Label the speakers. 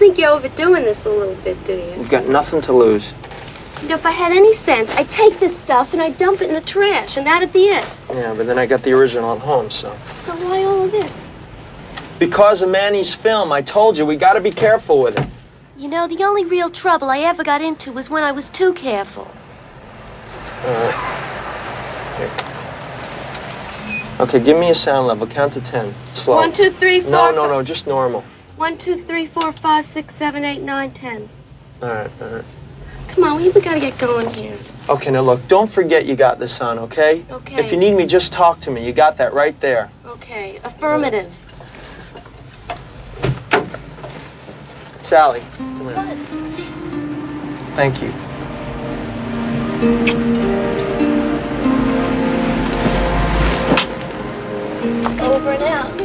Speaker 1: think you're overdoing this a little bit, do you?
Speaker 2: You've got nothing to lose.
Speaker 1: You know, if I had any sense, I'd take this stuff and I'd dump it in the trash, and that'd be it.
Speaker 2: Yeah, but then I got the original at home, so.
Speaker 1: So why all of this?
Speaker 2: Because of Manny's film, I told you, we gotta be careful with it.
Speaker 1: You know, the only real trouble I ever got into was when I was too careful.
Speaker 2: Here. Okay, give me a sound level. Count to 10. Slow.
Speaker 1: 1, 2, 3, 4.
Speaker 2: No, just normal.
Speaker 1: 1, 2, 3, 4, 5, 6, 7, 8, 9, 10.
Speaker 2: All right.
Speaker 1: Come on, we gotta get going here.
Speaker 2: Okay, now look, don't forget you got this on, okay?
Speaker 1: Okay.
Speaker 2: If you need me, just talk to me. You got that right there.
Speaker 1: Okay, affirmative.
Speaker 2: Sally, come here. Thank you.
Speaker 1: Over and out.